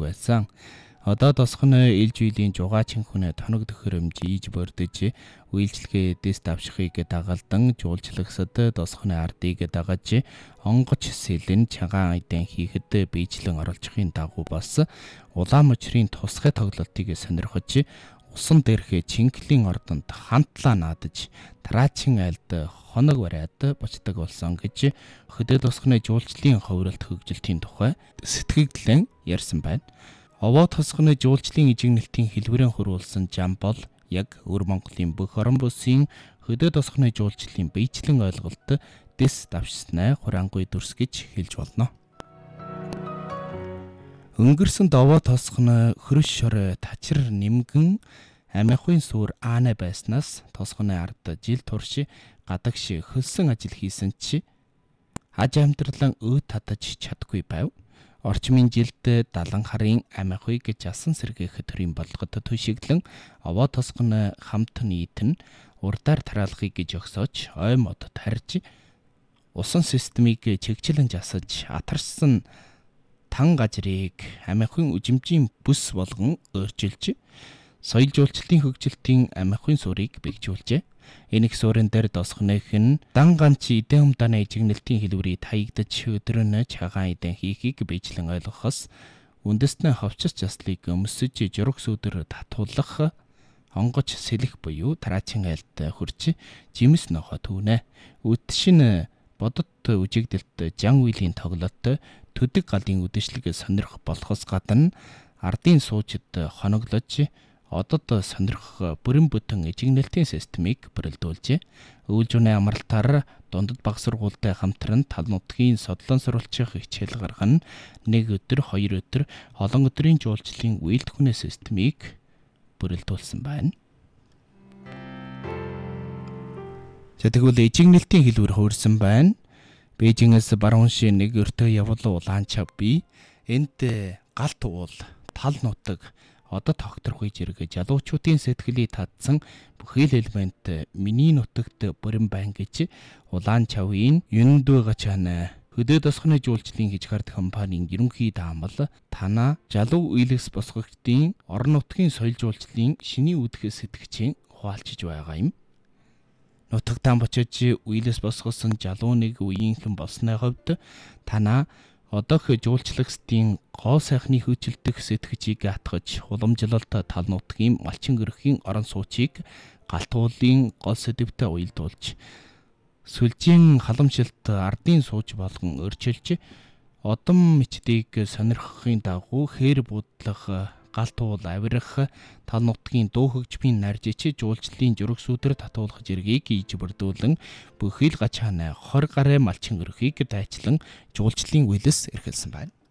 байсан. Одоо тосгоно илж үйлийн жугаачин хүнэ тоног төхөөрөмж ийж бордож үйлчлэгээ дэс давшихыг дагалдан жуулчлагсад тосгоны ардыг дагаж онгоч сэлэн чагаан айдан хийхэд биечлэн оролцохын дагуу бас улаан мөчрийн тусгай тоглолтыг сонирхож усан дээрх чинклийн ордонд хамтлаа наадаж тараачин айлд хоног бариад бочдог болсон гэж хөдөө тосгоны жуулчлалын ховролт хөгжилтийн тухай сэтгэгдлэн ярьсан байна. Овоо тосгоны жуулчлалын ижигнэлтийн хэлбэрийн хуруулсан зам бол яг өвөр Монголын бүх орон бүсийн хөдөө тосгоны жуулчлалын биечлэн ойлголт дэс давшснаа хураангуй дүрс гэж хэлж болно. Өнгөрсөн овоо тосгоно хөрөш шорой тачир нэмгэн амихын сүр аана байснаас тосгоны ард жил турш гадагш хөлсөн ажил хийсэн чи аж амьдралан татаж чадгүй байв. Орчмын жилд 70 харын амихыг жасан сэргээх төрийн болгоод төшиглэн овоо тосгоно хамт нийтэн урдаар тараалахыг гэж өгсөж ой мод тарж усан системийг чигчлэн жасаж атарсан тан гажрыг амихын үжимжийн бүс болгон өөрчилж соёл жуулчлалын хөгжилтийн амихын сүрийг бэхжүүлжээ. Энэ их суурин дээр тосгоных нь дан ганц эдэн умдааны ижигнэлтийн хэлбэрийг таягдаж өдрөн чагаан эдэн хийхийг биечлэн ойлгохоос үндэстэн ховчс заслыг өмсөж жураг сүдэр татуулах онгоч сэлэх буюу тараачин айлд хурж жимс нохо түүнэ. Үтшин бодот үжигдэлт жан үйлийн тоглолт төдөг галын үдэшлэг сонирх болохоос гадна ардын суучид хоноглож одод сонирхох бүрэн бүтэн ижигнэлтийн системийг бүрэлдүүлжээ. Өвлжүүний амралтаар дундад баг сургуультай хамтран тал нутгийн содлон сурвалжих хичээл гаргана. Нэг өдөр, хоёр өдөр олон өдрийн жуулчлалын үйлдвэрний системийг бүрэлдүүлсэн байна. Тэгвэл ижигнэлтийн хэлбэр хуурсан байна. Бээжингээс баруун шин нэг өртөө явуул улаан чавби энд галт уул тал нутаг одоо тогтворгүй зэрэг жалуучуудын сэтгэлийг татсан бүхэл элемент миний нутагт бүрэн байна гэж улаан чавын юндөө гачаана хөдөө тосгоны жуулчлалын хичгард компанийн ерөнхий даамал танаа жалуу үйлс босгогчдын орон нутгийн соёл жуулчлалын шиний үүдхээс сэтгэгчийн хуваалцж байгаа юм. Нутагтаа бочиж үйлс босгосон жалуу нэг үеийнхэн болсны хувьд танаа одоох жуулчлагчдын гоо сайхны хөөцөлдөх сэтгэгчийг атгаж уламжлалт тал нутгийн малчин гэрхийн орон суучийг галтуулын гол сэдвтэй уялдуулж сүлжийн халамжилт ардын сууж болгон өрчилж одон мичдийг сонирхохын дагуу хээр будлах галтуул авирах тал нутгийн дуу хөгжмийн наржич жуулчлалын жураг сүдэр татуулах зэргийг ийж бүрдүүлэн бүхэл гачаана 20 гаруй малчин өрхийг дайчлан жуулчлалын үйлс эрхэлсэн байна.